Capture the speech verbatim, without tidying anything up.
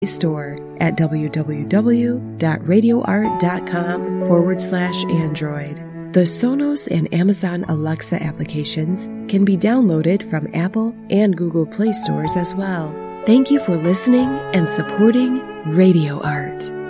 store at www.radioart.com forward slash Android. The Sonos and Amazon Alexa applications can be downloaded from Apple and Google Play stores as well. Thank you for listening and supporting Radio Art.